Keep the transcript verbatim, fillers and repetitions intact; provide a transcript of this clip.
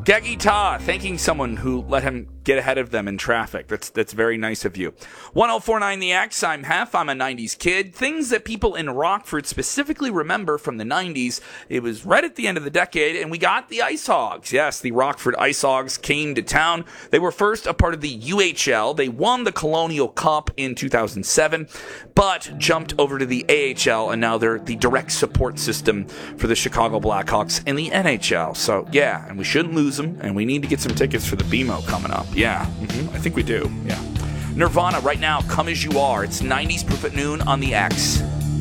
Gaggy Ta, thanking someone who let him get ahead of them in traffic. That's that's very nice of you. one oh four point nine The X, I'm Hef. I'm a nineties kid. Things that people in Rockford specifically remember from the nineties. It was right at the end of the decade, and we got the Ice Hogs. Yes, the Rockford Ice Hogs came to town. They were first a part of the U H L. They won the Colonial Cup in two thousand seven, but jumped over to the A H L, and now they're the direct support system for the Chicago Blackhawks in the N H L. So, yeah, and we shouldn't lose them, and we need to get some tickets for the B M O coming up. Yeah, mm-hmm. I think we do. Yeah. Nirvana right now, Come As You Are. It's nineties Proof at Noon on the X.